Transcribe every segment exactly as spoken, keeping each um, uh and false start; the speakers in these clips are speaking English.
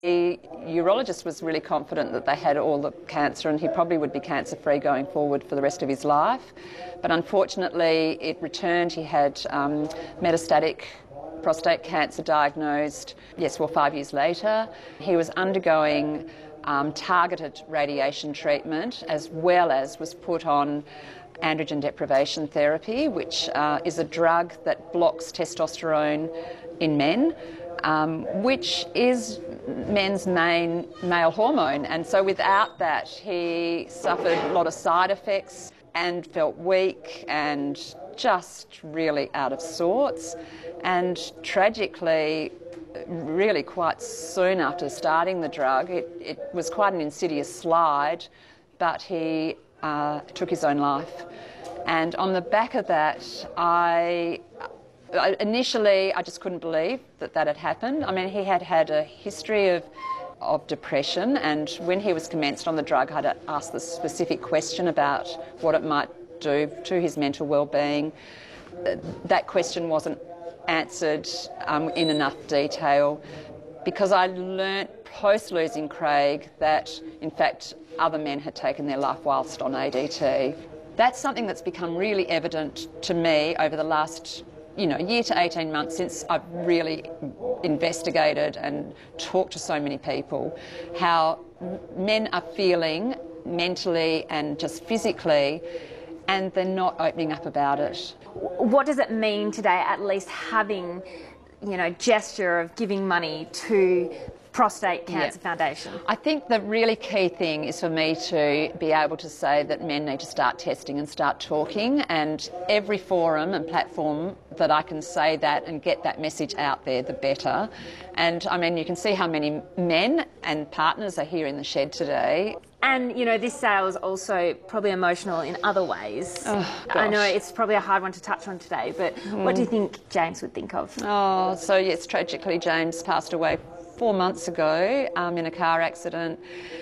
The urologist was really confident that they had all the cancer and he probably would be cancer-free going forward for the rest of his life. But unfortunately, it returned. He had um, metastatic prostate cancer diagnosed, yes, well, five years later. He was undergoing um, targeted radiation treatment as well as was put on androgen deprivation therapy, which uh, is a drug that blocks testosterone in men, um, which is men's main male hormone. And so without that, he suffered a lot of side effects and felt weak and just really out of sorts. And tragically, really quite soon after starting the drug, it, it was quite an insidious slide, but he uh, took his own life. And on the back of that, I initially I just couldn't believe that that had happened. I mean, he had had a history of of depression, and when he was commenced on the drug, I had asked the specific question about what it might do to his mental well-being. That question wasn't answered um, in enough detail, because I learnt post losing Craig that in fact other men had taken their life whilst on A D T. That's something that's become really evident to me over the last you know, year to eighteen months since I've really investigated and talked to so many people, how men are feeling mentally and just physically, and they're not opening up about it. What does it mean today, at least having, you know, gesture of giving money to Prostate Cancer yeah. Foundation? I think the really key thing is for me to be able to say that men need to start testing and start talking, and every forum and platform that I can say that and get that message out there, the better. And I mean, you can see how many men and partners are here in the shed today. And, you know, this sale is also probably emotional in other ways. Oh, I know it's probably a hard one to touch on today, but mm. what do you think James would think of? Oh, so yes, tragically James passed away four months ago um, in a car accident.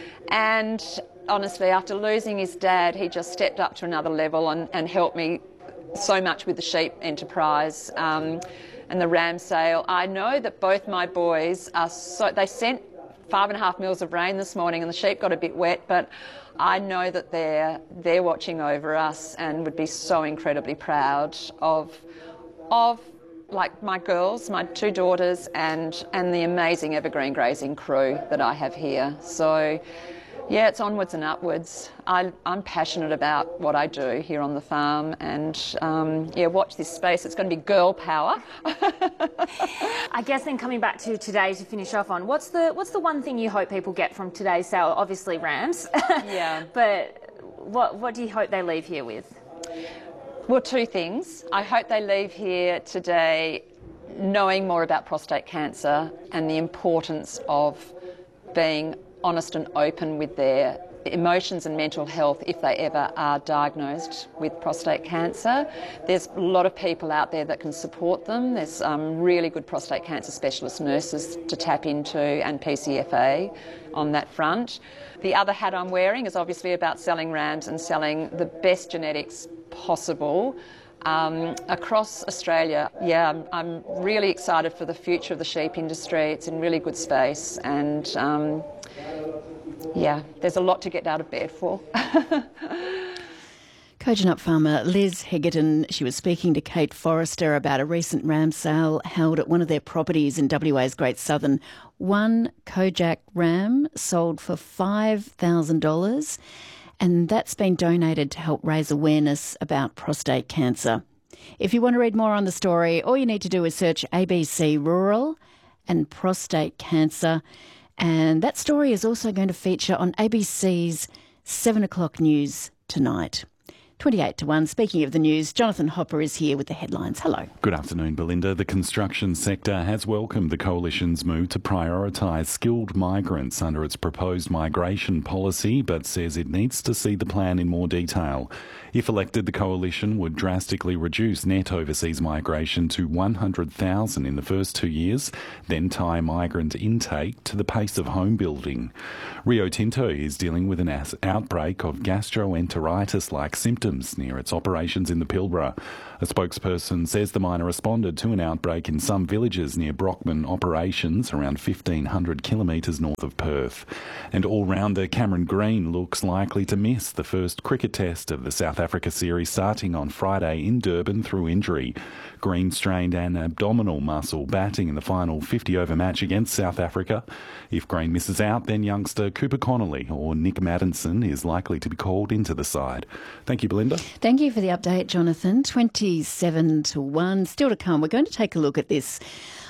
And honestly, after losing his dad, he just stepped up to another level and, and helped me so much with the sheep enterprise um, and the ram sale. I know that both my boys are so... They sent five and a half mils of rain this morning and the sheep got a bit wet, but I know that they're they're watching over us and would be so incredibly proud of of like my girls, my two daughters, and and the amazing Evergreen Grazing crew that I have here. So yeah, it's onwards and upwards. I, I'm passionate about what I do here on the farm, and um, yeah, watch this space. It's going to be girl power. I guess then coming back to today to finish off on, what's the what's the one thing you hope people get from today's sale? Obviously rams. Yeah. But what what do you hope they leave here with? Well, two things. I hope they leave here today knowing more about prostate cancer and the importance of being honest and open with their emotions and mental health if they ever are diagnosed with prostate cancer. There's a lot of people out there that can support them. There's um, really good prostate cancer specialist nurses to tap into, and P C F A on that front. The other hat I'm wearing is obviously about selling rams and selling the best genetics possible um, across Australia. Yeah, I'm, I'm really excited for the future of the sheep industry. It's in really good space, and um, yeah, there's a lot to get out of bed for. Kojonup farmer Liz Hegarton, she was speaking to Kate Forrester about a recent ram sale held at one of their properties in W A's Great Southern. One Kojak ram sold for five thousand dollars, and that's been donated to help raise awareness about prostate cancer. If you want to read more on the story, all you need to do is search A B C Rural and prostate cancer. And that story is also going to feature on A B C's seven o'clock news tonight. twenty-eight to one. Speaking of the news, Jonathan Hopper is here with the headlines. Hello. Good afternoon, Belinda. The construction sector has welcomed the Coalition's move to prioritise skilled migrants under its proposed migration policy, but says it needs to see the plan in more detail. If elected, the Coalition would drastically reduce net overseas migration to one hundred thousand in the first two years, then tie migrant intake to the pace of home building. Rio Tinto is dealing with an outbreak of gastroenteritis-like symptoms symptoms near its operations in the Pilbara. A spokesperson says the miner responded to an outbreak in some villages near Brockman operations, around fifteen hundred kilometres north of Perth. And all-rounder Cameron Green looks likely to miss the first cricket test of the South Africa series starting on Friday in Durban through injury. Green strained an abdominal muscle batting in the final fifty-over match against South Africa. If Green misses out, then youngster Cooper Connolly or Nick Maddinson is likely to be called into the side. Thank you, Belinda. Thank you for the update, Jonathan. twenty-seven to one. Still to come, we're going to take a look at this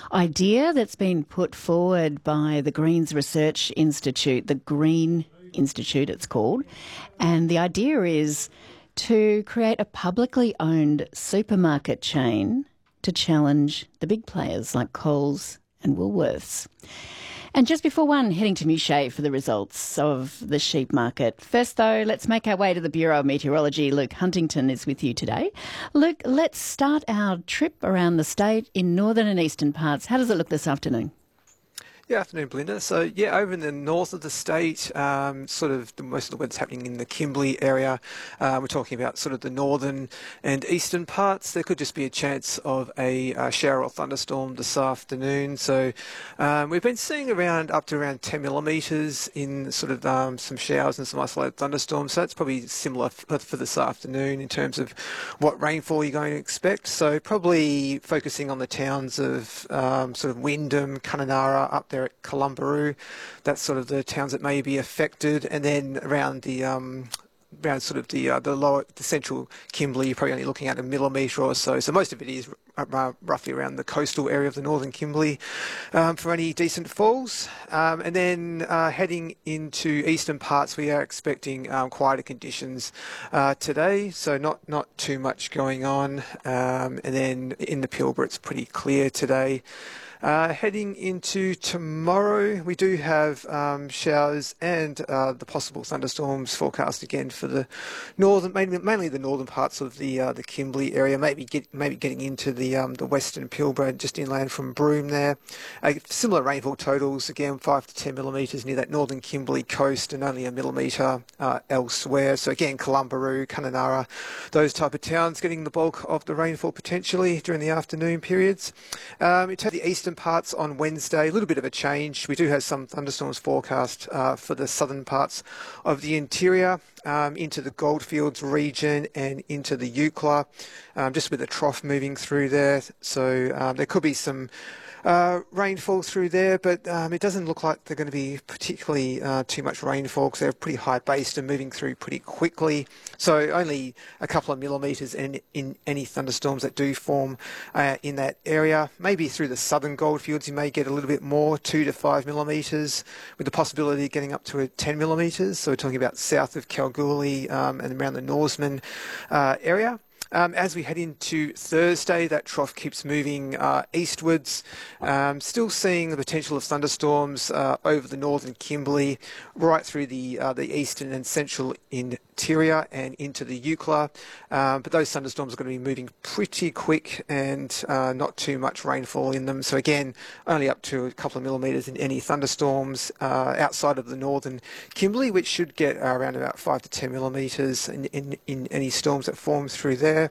idea that's been put forward by the Greens Research Institute, the Green Institute it's called. And the idea is to create a publicly owned supermarket chain to challenge the big players like Coles and Woolworths. And just before one, heading to Mouchet for the results of the sheep market. First, though, let's make our way to the Bureau of Meteorology. Luke Huntington is with you today. Luke, let's start our trip around the state in northern and eastern parts. How does it look this afternoon? Yeah, afternoon, Belinda. So, yeah, over in the north of the state, um, sort of the, most of the weather's happening in the Kimberley area. Uh, we're talking about sort of the northern and eastern parts. There could just be a chance of a uh, shower or thunderstorm this afternoon. So, um, we've been seeing around up to around ten millimetres in sort of um, some showers and some isolated thunderstorms. So that's probably similar for, for this afternoon in terms of what rainfall you're going to expect. So, probably focusing on the towns of um, sort of Wyndham, Kununurra, up there at Columbaroo. That's sort of the towns that may be affected, and then around the um, around sort of the uh, the lower the central Kimberley, you're probably only looking at a millimetre or so. So most of it is uh, roughly around the coastal area of the northern Kimberley um, for any decent falls. Um, and then uh, heading into eastern parts, we are expecting um, quieter conditions uh, today. So not not too much going on. Um, and then in the Pilbara, it's pretty clear today. Uh, heading into tomorrow, we do have um, showers and uh, the possible thunderstorms forecast again for the northern, mainly, mainly the northern parts of the uh, the Kimberley area. Maybe get maybe getting into the um, the western Pilbara, just inland from Broome there. Uh, similar rainfall totals again, five to ten millimetres near that northern Kimberley coast, and only a millimetre uh, elsewhere. So again, Columbaroo, Kununurra, those type of towns getting the bulk of the rainfall potentially during the afternoon periods. Um, in terms of the eastern parts on Wednesday, a little bit of a change. We do have some thunderstorms forecast uh, for the southern parts of the interior, um, into the Goldfields region and into the Eucla, um, just with the trough moving through there. So um, there could be some Uh, rainfall through there, but um, it doesn't look like they're going to be particularly uh, too much rainfall because they're pretty high based and moving through pretty quickly. So only a couple of millimetres in, in any thunderstorms that do form uh, in that area. Maybe through the southern Goldfields you may get a little bit more, two to five millimetres, with the possibility of getting up to a ten millimetres. So we're talking about south of Kalgoorlie um, and around the Norseman uh, area. Um, as we head into Thursday, that trough keeps moving uh, eastwards. Um, still seeing the potential of thunderstorms uh, over the northern Kimberley, right through the uh, the eastern and central interior and into the Eucla. Um, but those thunderstorms are going to be moving pretty quick and uh, not too much rainfall in them. So again, only up to a couple of millimetres in any thunderstorms uh, outside of the northern Kimberley, which should get uh, around about five to ten millimetres in, in, in any storms that form through there.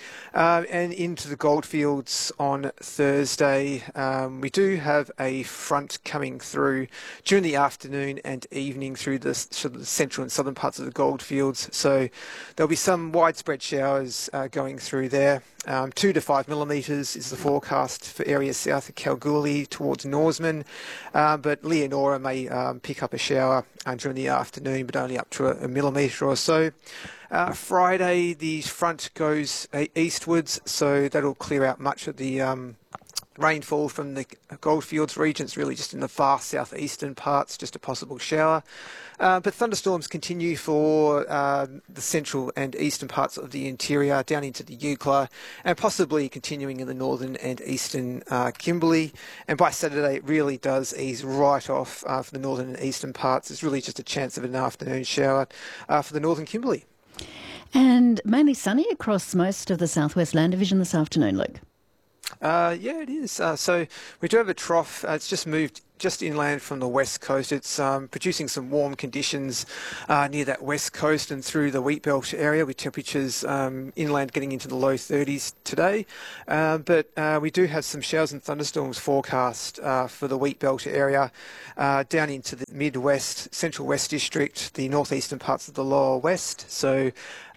Uh, and into the Goldfields on Thursday, um, we do have a front coming through during the afternoon and evening through the, sort of the central and southern parts of the Goldfields. So there'll be some widespread showers uh, going through there. Um, two to five millimetres is the forecast for areas south of Kalgoorlie towards Norseman, uh, but Leonora may um, pick up a shower uh, during the afternoon, but only up to a, a millimetre or so. Uh, Friday, the front goes uh, eastwards, so that'll clear out much of the um, rainfall from the Goldfields region. It's really just in the far southeastern parts, just a possible shower. Uh, but thunderstorms continue for uh, the central and eastern parts of the interior, down into the Eucla, and possibly continuing in the northern and eastern uh, Kimberley. And by Saturday, it really does ease right off uh, for the northern and eastern parts. There's really just a chance of an afternoon shower uh, for the northern Kimberley. And mainly sunny across most of the Southwest Land Division this afternoon, Luke. Uh, yeah, it is. Uh, so we do have a trough. Uh, it's just moved just inland from the west coast. It's um, producing some warm conditions uh, near that west coast and through the wheat belt area, with temperatures um, inland getting into the low thirties today. Uh, but uh, we do have some showers and thunderstorms forecast uh, for the wheat belt area uh, down into the midwest, central west district, the northeastern parts of the lower west. So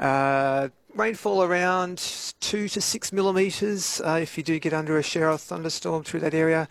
uh, rainfall around two to six millimetres uh, if you do get under a shower or thunderstorm through that area,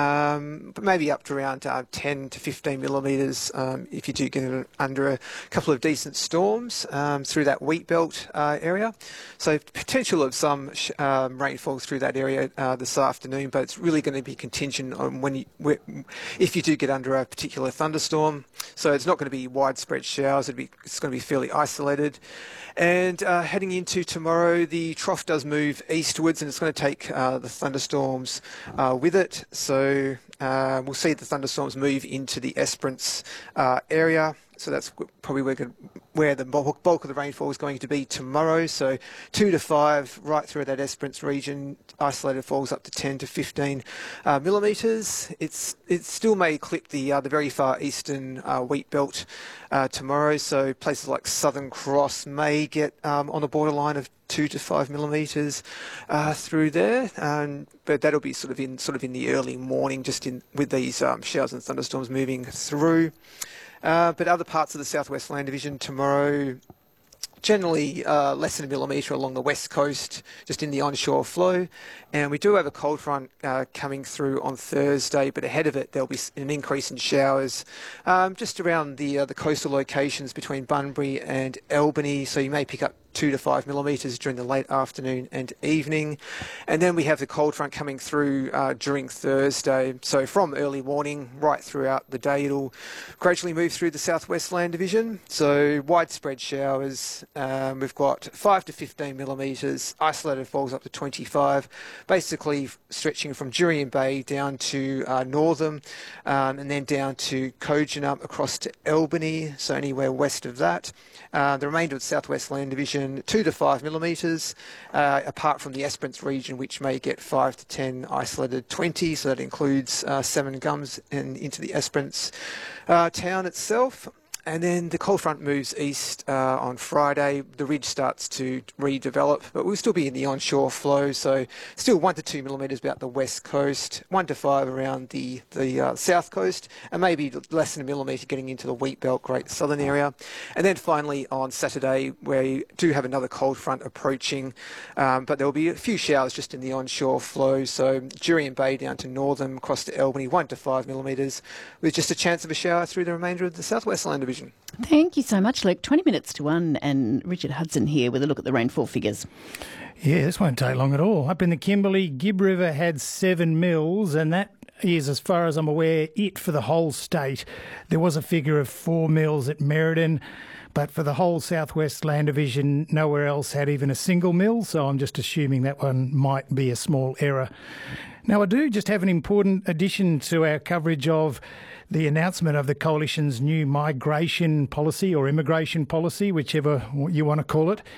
um, but maybe up to around uh, ten to fifteen millimetres um, if you do get under a couple of decent storms um, through that wheat belt uh, area. So potential of some sh- um, rainfall through that area uh, this afternoon, but it's really going to be contingent on when you, where, if you do get under a particular thunderstorm. So it's not going to be widespread showers. It'd be, it's going to be fairly isolated. And uh, heading into tomorrow, the trough does move eastwards, and it's going to take uh, the thunderstorms uh, with it. So uh, we'll see the thunderstorms move into the Esperance uh, area. So that's probably where, where the bulk of the rainfall is going to be tomorrow. So two to five right through that Esperance region. Isolated falls up to ten to fifteen uh, millimetres. It's it still may clip the uh, the very far eastern uh, wheat belt uh, tomorrow. So places like Southern Cross may get um, on the borderline of two to five millimetres uh, through there, um, but that'll be sort of in sort of in the early morning, just in with these um, showers and thunderstorms moving through. Uh, but other parts of the Southwest Land Division tomorrow, generally uh, less than a millimetre along the west coast, just in the onshore flow. And we do have a cold front uh, coming through on Thursday, but ahead of it there'll be an increase in showers um, just around the uh, the coastal locations between Bunbury and Albany. So you may pick up two to five millimetres during the late afternoon and evening. And then we have the cold front coming through uh, during Thursday. So from early morning right throughout the day, it'll gradually move through the Southwest Land Division. So widespread showers. Um, we've got five to fifteen millimetres, isolated falls up to twenty-five, basically stretching from Jurien Bay down to uh, Northam, um, and then down to Kojonup across to Albany, so anywhere west of that. Uh, the remainder of the Southwest Land Division, two to five millimetres, uh, apart from the Esperance region, which may get five to ten, isolated twenty, so that includes uh, Seven Gums and into the Esperance uh, town itself. And then the cold front moves east uh, on Friday. The ridge starts to redevelop, but we'll still be in the onshore flow. So still one to two millimetres about the west coast, one to five around the the uh, south coast, and maybe less than a millimetre getting into the wheat belt, Great Southern area. And then finally on Saturday, we do have another cold front approaching, um, but there will be a few showers just in the onshore flow. So Jurien Bay down to Northam, across to Albany, one to five millimetres, with just a chance of a shower through the remainder of the Southwest Land Division. Thank you so much, Luke. twenty minutes to one, and Richard Hudson here with a look at the rainfall figures. Yeah, this won't take long at all. Up in the Kimberley, Gibb River had seven mils, and that is, as far as I'm aware, it for the whole state. There was a figure of four mils at Merredin, but for the whole Southwest Land Division, nowhere else had even a single mil, so I'm just assuming that one might be a small error. Now, I do just have an important addition to our coverage of the announcement of the Coalition's new migration policy or immigration policy, whichever you want to call it.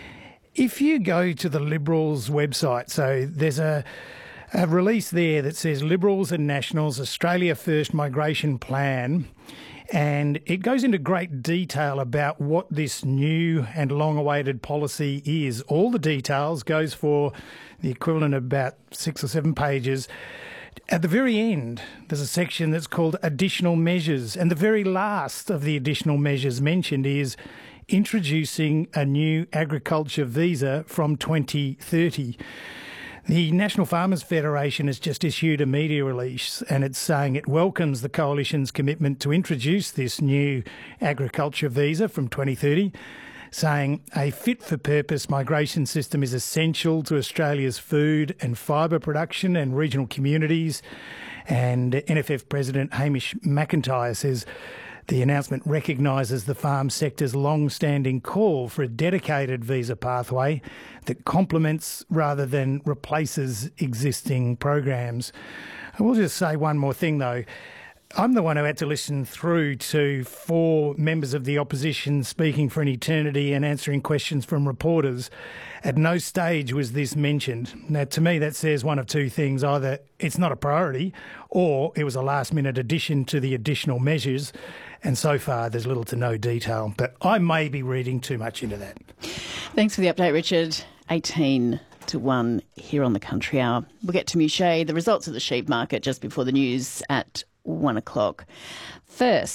If you go to the Liberals website, so there's a, a release there that says Liberals and Nationals Australia First Migration Plan, and it goes into great detail about what this new and long-awaited policy is. All the details goes for the equivalent of about six or seven pages. At the very end, there's a section that's called Additional Measures, and the very last of the additional measures mentioned is introducing a new agriculture visa from twenty thirty. The National Farmers Federation has just issued a media release, and it's saying it welcomes the Coalition's commitment to introduce this new agriculture visa from twenty thirty, saying a fit-for-purpose migration system is essential to Australia's food and fibre production and regional communities. And N F F President Hamish McIntyre says the announcement recognises the farm sector's long-standing call for a dedicated visa pathway that complements rather than replaces existing programs. I will just say one more thing, though. I'm the one who had to listen through to four members of the opposition speaking for an eternity and answering questions from reporters. At no stage was this mentioned. Now, to me, that says one of two things. Either it's not a priority or it was a last-minute addition to the additional measures. And so far, there's little to no detail. But I may be reading too much into that. Thanks for the update, Richard. eighteen to one here on the Country Hour. We'll get to Mouchet, the results of the sheep market just before the news at one o'clock. First,